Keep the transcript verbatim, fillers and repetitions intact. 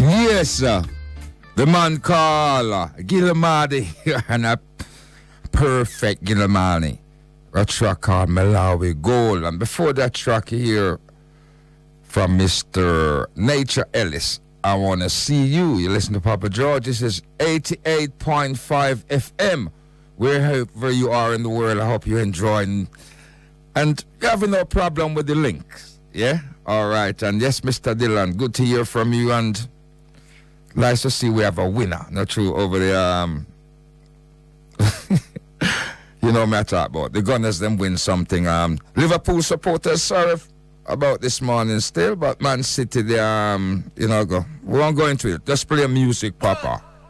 Yes, sir. The man called uh, Gilmadi and a perfect Gilmani. A track called Malawi Gold. And before that track here from Mister Nature Ellis, I Want to See You. You listen to Papa George. This is eighty-eight point five F M. Wherever you are in the world, I hope you're enjoying. And you having no problem with the links. Yeah? All right. And yes, Mister Dylan, good to hear from you. And nice to see we have a winner. Not true over there. Um, you know what I talk about. The Gunners them win something. Um, Liverpool supporters, sorry about this morning still, but Man City, they, um, you know, go. We won't go into it. Just play music, Papa.